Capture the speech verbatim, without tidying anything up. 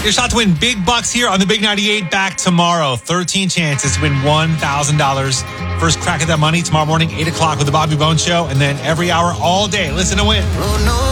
Your shot to win big bucks here on the Big ninety-eight back tomorrow. thirteen chances to win one thousand dollars. First crack at that money tomorrow morning, eight o'clock with the Bobby Bones Show. And then every hour all day, listen to win. Oh, no.